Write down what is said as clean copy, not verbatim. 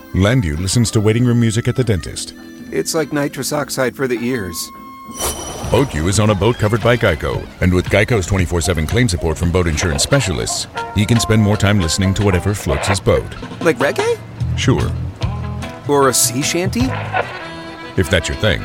Landu listens to waiting room music at the dentist. It's like nitrous oxide for the ears. BoatU is on a boat covered by Geico, and with Geico's 24/7 claim support from boat insurance specialists, he can spend more time listening to whatever floats his boat. Like reggae? Sure, Or a sea shanty? if that's your thing.